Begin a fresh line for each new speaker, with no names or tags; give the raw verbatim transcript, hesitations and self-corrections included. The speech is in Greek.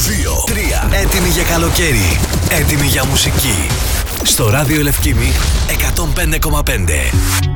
δύο, τρία. Έτοιμοι για καλοκαίρι. Έτοιμοι για μουσική. Στο ράδιο Λευκήμη εκατόν πέντε κόμμα πέντε.